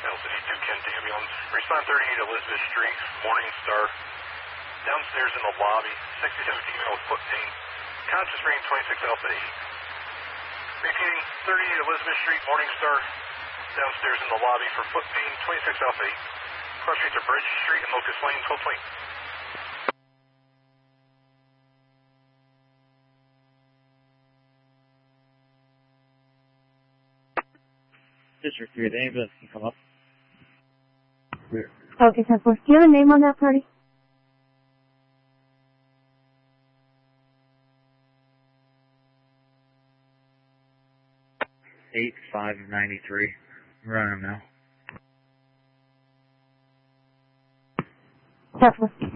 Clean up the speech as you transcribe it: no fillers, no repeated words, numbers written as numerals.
LCD 210 ambulance. Respond 38 Elizabeth Street, Morning Star. Downstairs in the lobby, 67 female with foot pain. Conscious range 26 Alpha 8. Repeating, 38 Elizabeth Street, Morning Star. Downstairs in the lobby for foot pain, 26 Alpha 8. Cross street to Bridge Street and Locust Lane, 1220. District 3, the ambulance can come up. Okay, 10-4. Do you have a name on that party? 8593. I'm running them now. 10-4.